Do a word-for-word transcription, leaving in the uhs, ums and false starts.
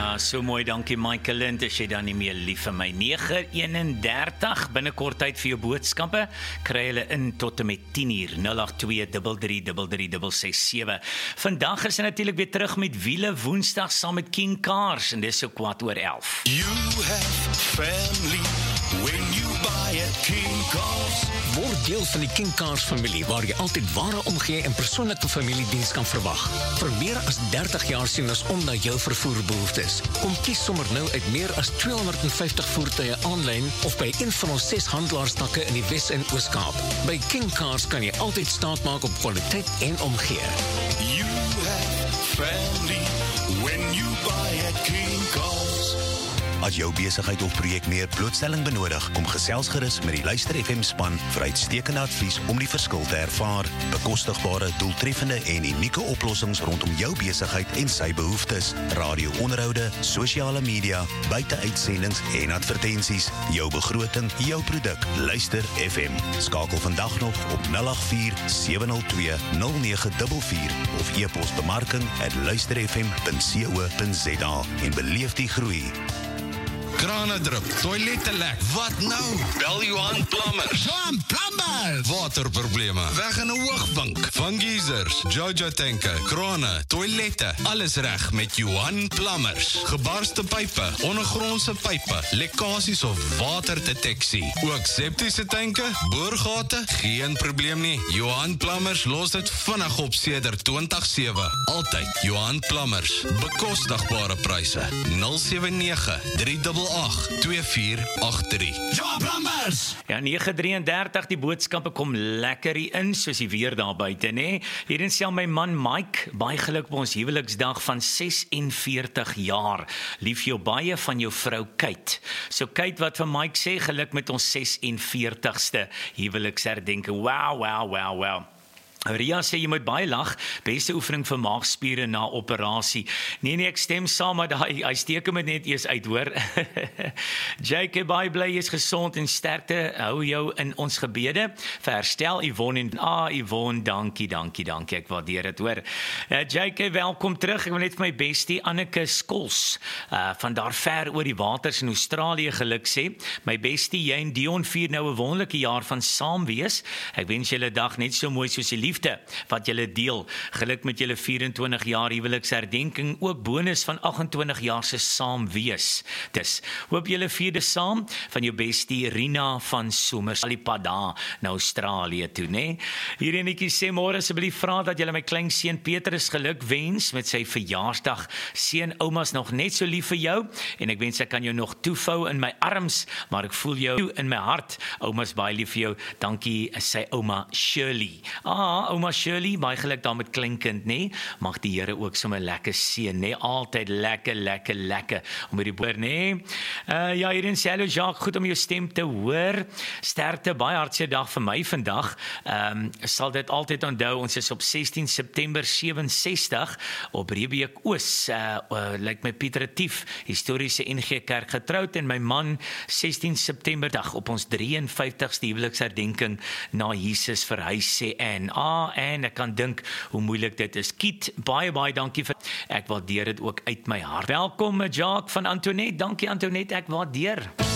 Ja, so mooi, dankie Michael Lind, as jy dan nie meer lief vir my. nege eenendertig, binnekort tyd vir jou boodskappe, kry hulle in tot en met tien uur, nul agt twee, drie drie drie drie, ses ses sewe. Vandag is hy natuurlik weer terug met Wiele Woensdag saam met King Cars, en dis so kwart oor elf. You have family when you buy a King Cars. Word deel van die King Cars familie, waar jy altyd ware omgee en persoonlike familiediens kan verwag. Vir meer as dertig jaar sien ons om na jou vervoerbehoeftes. Kom kies sommer nou uit meer as tweehonderdvyftig voertuie aanlyn of by een van ons ses handelaarstakke in die Wes- en Oos-Kaap. By King Cars kan jy altyd staat maak op kwaliteit en omgee. You have family when you buy a King Cars. As jou besigheid of projek meer blootstelling benodig, kom gesels gerus met die Luister F M span vir uitstekende advies om die verskil te ervaar. Bekostigbare, doeltreffende en unieke oplossings rondom jou besigheid en sy behoeftes. Radio-onderhoude, sosiale media, buiteuitsendings en advertensies. Jou begroting, jou produk. Luister F M. Skakel vandag nog op nul agt vier, sewe nul twee, nul nege vier vier of e-pos bemarking at luisterfm punt co punt za en beleef die groei. Krane drup, toilette lek. Wat nou? Bel Johan Plumbers. Johan Plumbers! Waterprobleme, weg in 'n hoogbank. Van geysers, Jojo tanke, krane, toilette, alles reg met Johan Plumbers. Gebarste pype, ondergrondse pype, lekkasies of waterdeteksie. Ook septiese tanke, boorgate, geen probleem nie. Johan Plumbers los dit vinnig op sedert twintig sewe. Altyd Johan Plumbers. Bekostigbare pryse. nul sewe nege, drie agt agt, twee vier agt drie. Johan Plumbers! Ja, nege drieëndertig, die boodskappe kom lekker hier in, soos die weer daar buite, nee. Hierin sê my man Mike, baie geluk op ons huweliksdag van ses en veertig jaar. Lief jou baie van jou vrou Kate. So Kate wat vir Mike sê, geluk met ons ses en veertigste huweliksherdenking. Wow, wow, wow, wow. Ria sê jy moet baie lag, beste oefening vir maagspiere na operasie. Nee nee, ek stem saam, maar hy, hy steek hom net eers uit, hoor. Jake, baie bly, jy is gesond en sterkte, hou jou in ons gebede, verstel Yvonne en, ah Yvonne, dankie, dankie, dankie, ek waardeer het, hoor. Uh, Jake, welkom terug, ek wil net vir my bestie Anneke Skols, uh, van daar ver oor die waters in Australië geluk sê, my bestie, jy en Dion vier nou 'n wonderlike jaar van saam wees, ek wens julle dag net so mooi soos die liefde wat julle deel. Geluk met julle vyf en twintig jaar huweliksherdenking, ook bonus van agt en twintig jaar se saam wees. Dis, hoop julle vierde saam van jou bestie Rina van Somers, al die pad daar na Australië toe, né? Hier enetjie sê môre asseblief vra dat julle my klein seun Petrus geluk wens met sy verjaarsdag. Seun, ouma's nog net so lief vir jou en ek wens ek kan jou nog toevou in my arms, maar ek voel jou in my hart. Ouma's baie lief vir jou. Dankie, sy ouma Shirley. Ah, ouma Shirley, baie geluk daar met kleinkind, nee? Mag die Here ook sommer lekker seën, nee? Altyd lekker, lekker, lekker om hierdie boer, nee? Uh, ja, hierin sê, hallo Jacques, goed om jou stem te hoor. Sterkte, baie hartseer dag vir my vandag. Um, sal dit altyd onthou, ons is op sestien September sewenses op Rebeek Oos, uh, uh, lyk my Pieter Retief, historiese N G Kerk getroud, en my man sestien September dag op ons drie en vyftigste huweliksherdenking na Jesus verhuis, sê en Ah, en ek kan dink hoe moeilik dit is. Kiet, baie, baie dankie vir, ek waardeer dit ook uit my hart. Welkom, Jacques van Antoinette, dankie Antoinette, ek waardeer.